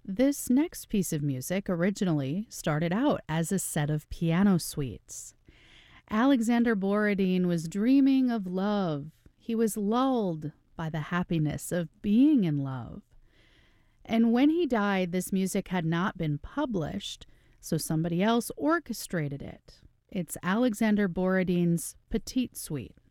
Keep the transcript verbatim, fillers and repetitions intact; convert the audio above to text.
This next piece of music originally started out as a set of piano suites. Alexander Borodin was dreaming of love. He was lulled by the happiness of being in love. And when he died, this music had not been published, so somebody else orchestrated it. It's Alexander Borodin's Petite Suite.